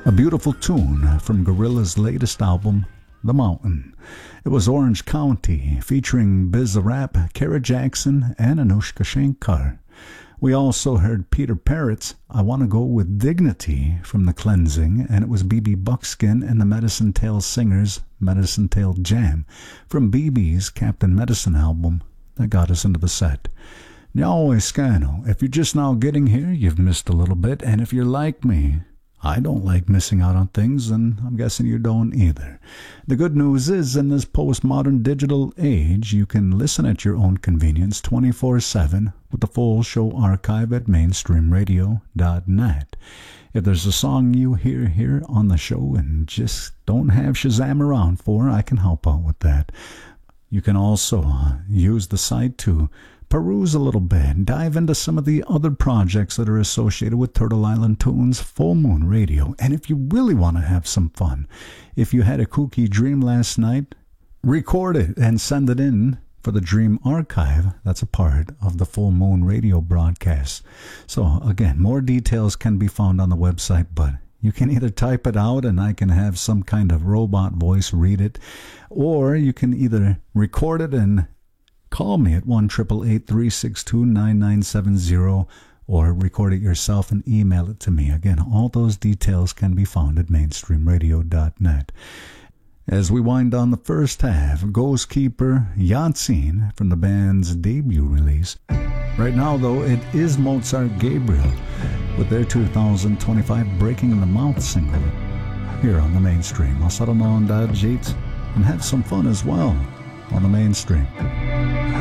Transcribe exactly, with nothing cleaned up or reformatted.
A beautiful tune from Gorillaz' latest album, The Mountain. It was Orange County, featuring Bizarrap, Kara Jackson, and Anushka Shankar. We also heard Peter Parrott's I Wanna Go With Dignity from The Cleansing, and it was B B Buckskin and the Medicine Tail Singers' Medicine Tail Jam from B B's Captain Medicine album that got us into the set. Now, Escano, if you're just now getting here, you've missed a little bit, and if you're like me, I don't like missing out on things, and I'm guessing you don't either. The good news is, in this postmodern digital age, you can listen at your own convenience twenty-four seven with the full show archive at mainstream radio dot net. If there's a song you hear here on the show and just don't have Shazam around for, I can help out with that. You can also uh, use the site to peruse a little bit, dive into some of the other projects that are associated with Turtle Island Tunes, Full Moon Radio. And if you really want to have some fun, if you had a kooky dream last night, record it and send it in for the Dream Archive. That's a part of the Full Moon Radio broadcast. So again, more details can be found on the website, but you can either type it out and I can have some kind of robot voice read it, or you can either record it and call me at one eight eight eight, three six two, nine nine seven zero, or record it yourself and email it to me. Again, all those details can be found at mainstream radio dot net. As we wind down the first half, Ghost Keeper Yahtzee from the band's debut release. Right now, though, it is Mozart Gabriel with their two thousand twenty-five Breaking in the Mouth single here on the Mainstream. I'll settle now on that, Jeets, and have some fun as well on the Mainstream.